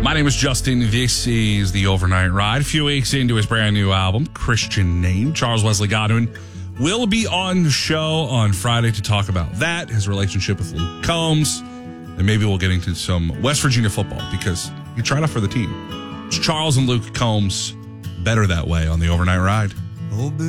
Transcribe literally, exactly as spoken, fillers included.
My name is Justin. This is The Overnight Ride. A few weeks into his brand new album, Christian Name, Charles Wesley Godwin will be on the show on Friday to talk about that, his relationship with Luke Combs, and maybe we'll get into some West Virginia football because he tried out for the team. It's Charles and Luke Combs, better that way on The Overnight Ride.